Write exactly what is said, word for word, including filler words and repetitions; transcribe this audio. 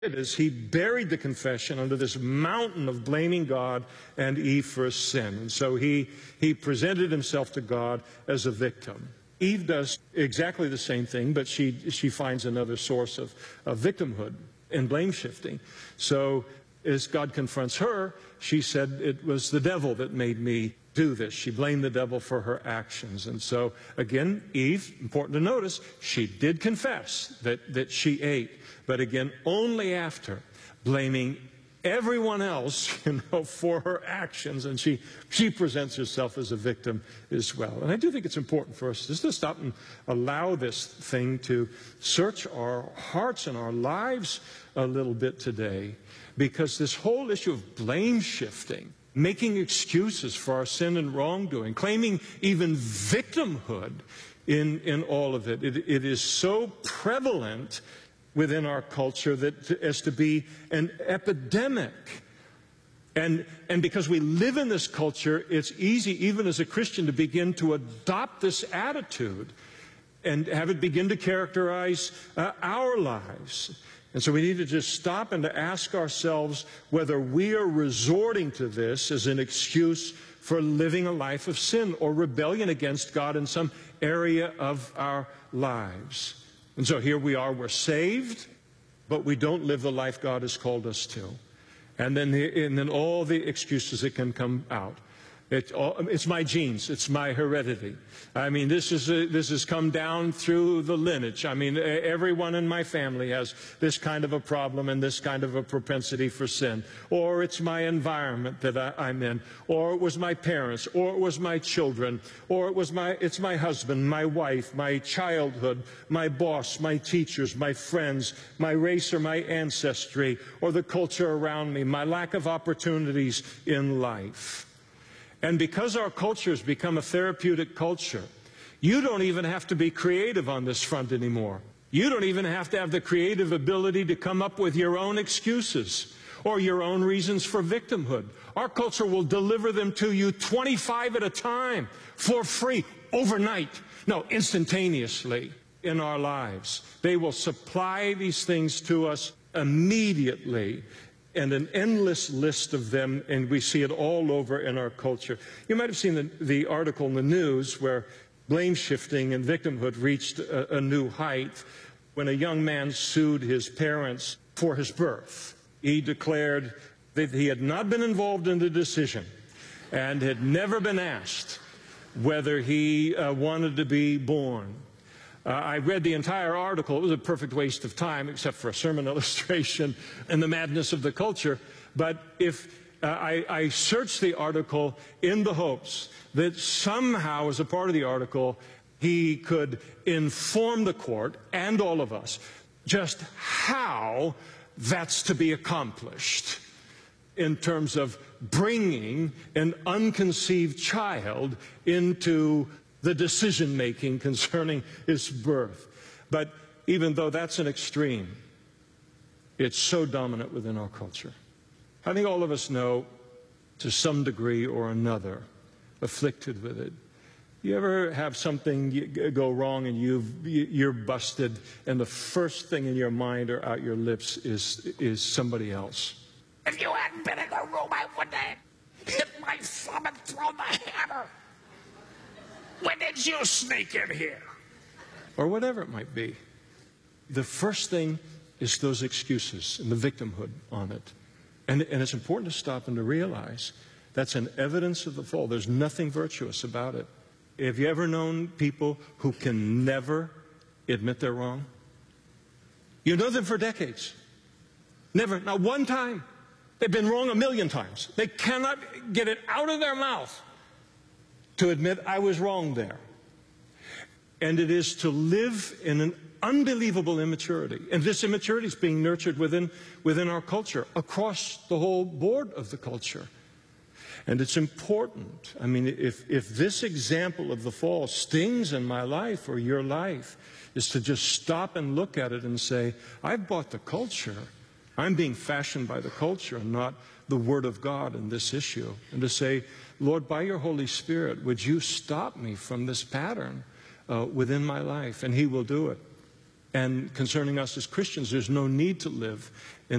It is he buried the confession under this mountain of blaming God and Eve for his sin. And so he, he presented himself to God as a victim. Eve does exactly the same thing, but she, she finds another source of, of victimhood and blame shifting. So as God confronts her, she said, it was the devil that made me do this. She blamed the devil for her actions. And so, again, Eve, important to notice, she did confess that, that she ate. But again, only after blaming everyone else, you know, for her actions. And she, she presents herself as a victim as well. And I do think it's important for us just to stop and allow this thing to search our hearts and our lives a little bit today. Because this whole issue of blame shifting, making excuses for our sin and wrongdoing, claiming even victimhood in, in all of it, it, it is so prevalent within our culture that as to be an epidemic. And, and because we live in this culture, it's easy, even as a Christian, to begin to adopt this attitude and have it begin to characterize uh, our lives. And so we need to just stop and to ask ourselves whether we are resorting to this as an excuse for living a life of sin or rebellion against God in some area of our lives. And so here we are, we're saved, but we don't live the life God has called us to. And then, the, and then all the excuses that can come out. It, it's my genes. It's my heredity. I mean, this is a, this has come down through the lineage. I mean, everyone in my family has this kind of a problem and this kind of a propensity for sin. Or it's my environment that I, I'm in. Or it was my parents. Or it was my children. Or it was my it's my husband, my wife, my childhood, my boss, my teachers, my friends, my race or my ancestry, or the culture around me, my lack of opportunities in life. And because our culture has become a therapeutic culture, you don't even have to be creative on this front anymore. You don't even have to have the creative ability to come up with your own excuses or your own reasons for victimhood. Our culture will deliver them to you twenty-five at a time for free, overnight. No, instantaneously in our lives. They will supply these things to us immediately. And an endless list of them, and we see it all over in our culture. You might have seen the, the article in the news where blame shifting and victimhood reached a, a new height when a young man sued his parents for his birth. He declared that he had not been involved in the decision and had never been asked whether he uh, wanted to be born. Uh, I read the entire article. It was a perfect waste of time, except for a sermon illustration and the madness of the culture. But if uh, I, I searched the article in the hopes that somehow, as a part of the article, he could inform the court and all of us just how that's to be accomplished in terms of bringing an unconceived child into the decision-making concerning his birth. But even though that's an extreme, it's so dominant within our culture. I think all of us know, to some degree or another, afflicted with it. You ever have something go wrong and you've, you're busted, and the first thing in your mind or out your lips is, is somebody else? If you hadn't been in the room, I wouldn't have hit my thumb and thrown the hammer. When did you sneak in here? Or whatever it might be. The first thing is those excuses and the victimhood on it. And, and it's important to stop and to realize that's an evidence of the fall. There's nothing virtuous about it. Have you ever known people who can never admit they're wrong? You know them for decades. Never, not one time. They've been wrong a million times. They cannot get it out of their mouth to admit I was wrong there. And it is to live in an unbelievable immaturity. And this immaturity is being nurtured within, within our culture, across the whole board of the culture. And it's important. I mean, if, if this example of the fall stings in my life or your life, is to just stop and look at it and say, I've bought the culture. I'm being fashioned by the culture and not the Word of God in this issue. And to say, Lord, by your Holy Spirit, would you stop me from this pattern uh, within my life? And He will do it. And concerning us as Christians, there's no need to live